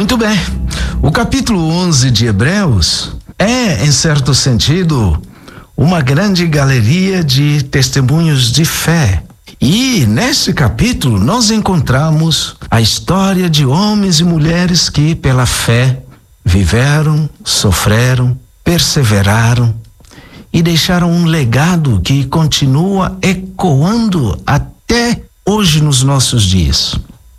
Muito bem, o capítulo 11 de Hebreus é, em certo sentido, uma grande galeria de testemunhos de fé. E nesse capítulo nós encontramos a história de homens e mulheres que, pela fé, viveram, sofreram, perseveraram e deixaram um legado que continua ecoando até hoje nos nossos dias.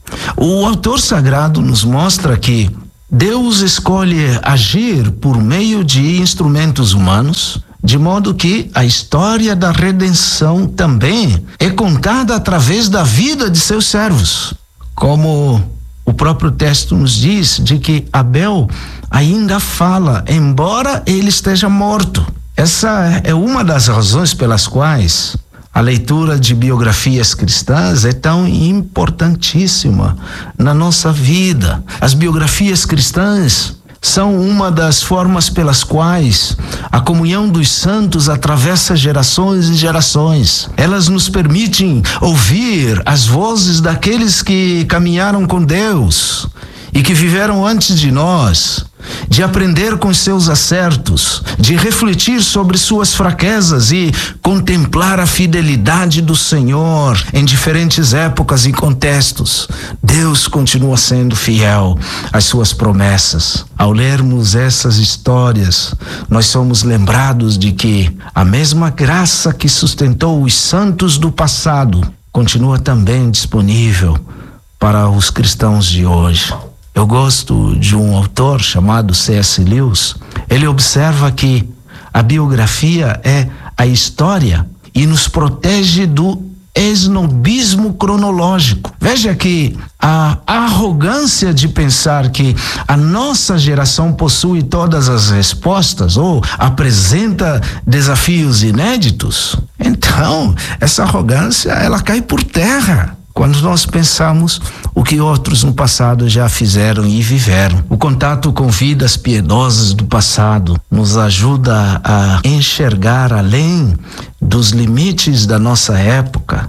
O autor sagrado nos mostra que Deus escolhe agir por meio de instrumentos humanos, de modo que a história da redenção também é contada através da vida de seus servos. Como o próprio texto nos diz, de que Abel ainda fala, embora ele esteja morto. Essa é uma das razões pelas quais a leitura de biografias cristãs é tão importantíssima na nossa vida. As biografias cristãs são uma das formas pelas quais a comunhão dos santos atravessa gerações e gerações. Elas nos permitem ouvir as vozes daqueles que caminharam com Deus e que viveram antes de nós, de aprender com seus acertos, de refletir sobre suas fraquezas e contemplar a fidelidade do Senhor em diferentes épocas e contextos. Deus continua sendo fiel às suas promessas. Ao lermos essas histórias, nós somos lembrados de que a mesma graça que sustentou os santos do passado continua também disponível para os cristãos de hoje. Eu gosto de um autor chamado C.S. Lewis. Ele observa que a biografia é a história e nos protege do esnobismo cronológico. Veja que a arrogância de pensar que a nossa geração possui todas as respostas ou apresenta desafios inéditos, então essa arrogância ela cai por terra quando nós pensamos o que outros no passado já fizeram e viveram. O contato com vidas piedosas do passado nos ajuda a enxergar além dos limites da nossa época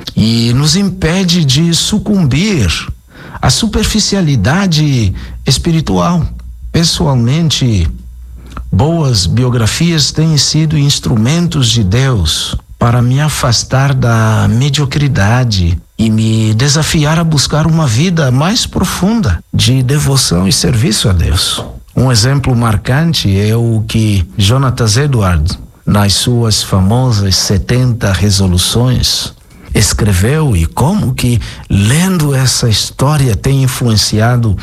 e nos impede de sucumbir à superficialidade espiritual. Pessoalmente, boas biografias têm sido instrumentos de Deus para me afastar da mediocridade e me desafiar a buscar uma vida mais profunda de devoção e serviço a Deus. Um exemplo marcante é o que Jonathan Edwards, nas suas famosas 70 resoluções, escreveu e como que, lendo essa história, tem influenciado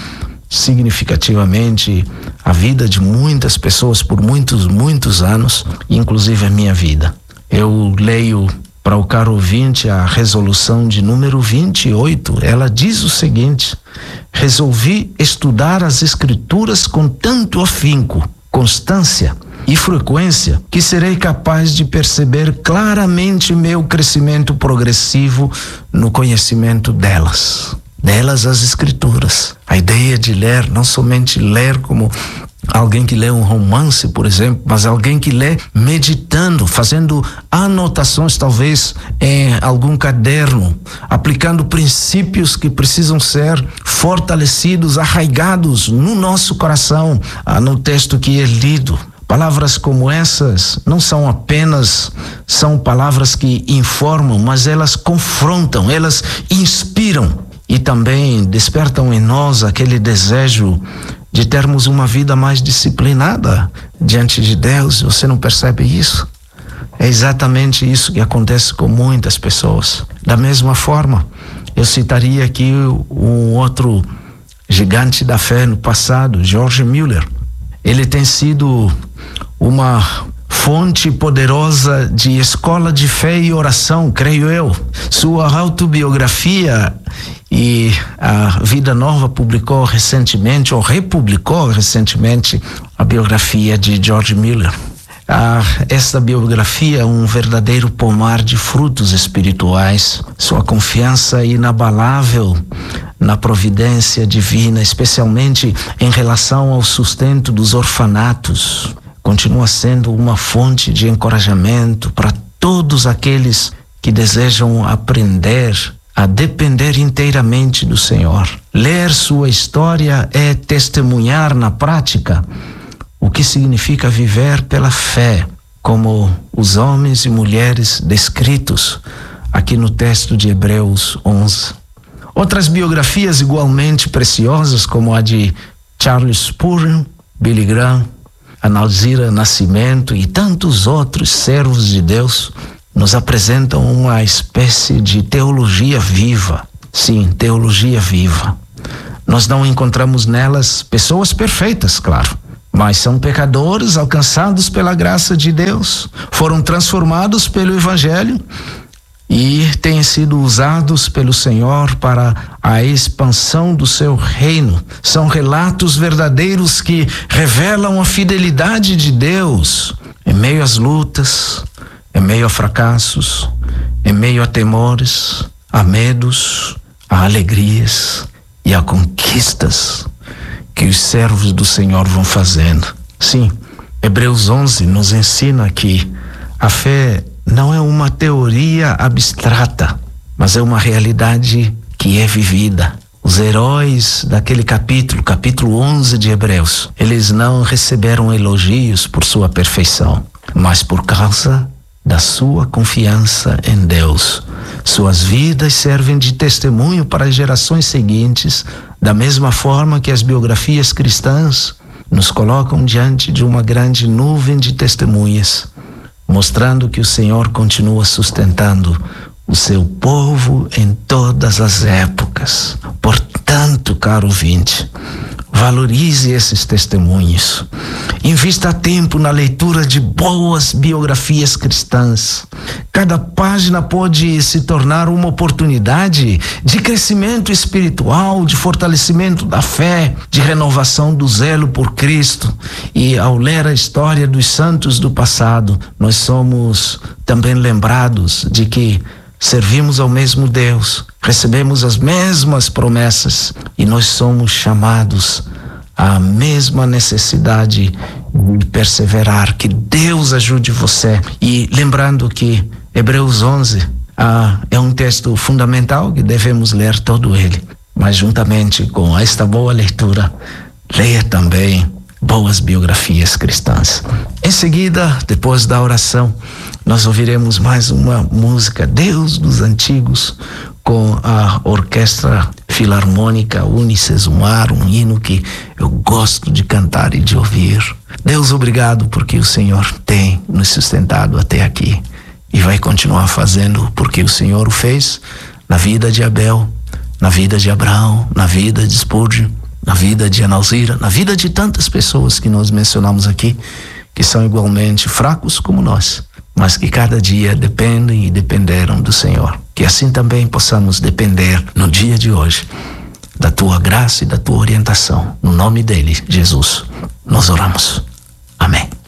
significativamente a vida de muitas pessoas por muitos anos, inclusive a minha vida. Eu leio para o caro ouvinte a resolução de número 28. Ela diz o seguinte: resolvi estudar as escrituras com tanto afinco, constância e frequência que serei capaz de perceber claramente meu crescimento progressivo no conhecimento delas as escrituras. A ideia de ler, não somente ler como alguém que lê um romance, por exemplo, mas alguém que lê meditando, fazendo anotações talvez em algum caderno, aplicando princípios que precisam ser fortalecidos, arraigados no nosso coração, no texto que é lido. Palavras como essas não são apenas palavras que informam, mas elas confrontam, elas inspiram e também despertam em nós aquele desejo de termos uma vida mais disciplinada diante de Deus. Você não percebe isso? É exatamente isso que acontece com muitas pessoas. Da mesma forma, eu citaria aqui um outro gigante da fé no passado, George Mueller. Ele tem sido uma fonte poderosa de escola de fé e oração, creio eu. Sua autobiografia e a Vida Nova publicou recentemente, ou republicou recentemente, a biografia de George Mueller. Esta biografia é um verdadeiro pomar de frutos espirituais. Sua confiança inabalável na providência divina, especialmente em relação ao sustento dos orfanatos, continua sendo uma fonte de encorajamento para todos aqueles que desejam aprender a depender inteiramente do Senhor. Ler sua história é testemunhar na prática o que significa viver pela fé, como os homens e mulheres descritos aqui no texto de Hebreus 11. Outras biografias igualmente preciosas, como a de Charles Spurgeon, Billy Graham, Alzira Nascimento e tantos outros servos de Deus, nos apresentam uma espécie de teologia viva. Sim, teologia viva. Nós não encontramos nelas pessoas perfeitas, claro, mas são pecadores alcançados pela graça de Deus, foram transformados pelo Evangelho e têm sido usados pelo Senhor para a expansão do seu reino. São relatos verdadeiros que revelam a fidelidade de Deus em meio às lutas, em meio a fracassos, em meio a temores, a medos, a alegrias e a conquistas que os servos do Senhor vão fazendo. Sim, Hebreus 11 nos ensina que a fé não é uma teoria abstrata, mas é uma realidade que é vivida. Os heróis daquele capítulo 11 de Hebreus, eles não receberam elogios por sua perfeição, mas por causa da sua confiança em Deus. Suas vidas servem de testemunho para as gerações seguintes, da mesma forma que as biografias cristãs nos colocam diante de uma grande nuvem de testemunhas, mostrando que o Senhor continua sustentando o seu povo em todas as épocas. Portanto, caro ouvinte, valorize esses testemunhos. Invista tempo na leitura de boas biografias cristãs. Cada página pode se tornar uma oportunidade de crescimento espiritual, de fortalecimento da fé, de renovação do zelo por Cristo. E ao ler a história dos santos do passado, nós somos também lembrados de que servimos ao mesmo Deus, recebemos as mesmas promessas e nós somos chamados à mesma necessidade de perseverar. Que Deus ajude você. E lembrando que Hebreus 11 é um texto fundamental que devemos ler todo ele, mas juntamente com esta boa leitura, leia também boas biografias cristãs. Em seguida, depois da oração, nós ouviremos mais uma música, Deus dos Antigos, com a Orquestra Filarmônica Unicesumar, um hino que eu gosto de cantar e de ouvir. Deus, obrigado porque o Senhor tem nos sustentado até aqui e vai continuar fazendo, porque o Senhor o fez na vida de Abel, na vida de Abraão, na vida de Spurgeon, na vida de Alzira, na vida de tantas pessoas que nós mencionamos aqui, que são igualmente fracos como nós, mas que cada dia dependem e dependeram do Senhor. Que assim também possamos depender no dia de hoje da tua graça e da tua orientação. No nome dele, Jesus, nós oramos. Amém.